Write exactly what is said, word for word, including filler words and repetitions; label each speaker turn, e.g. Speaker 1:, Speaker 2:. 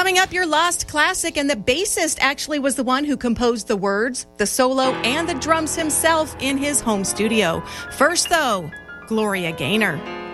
Speaker 1: Coming up, your lost classic, and the bassist actually was the one who composed the words, the solo, and the drums himself in his home studio. First, though, Gloria Gaynor.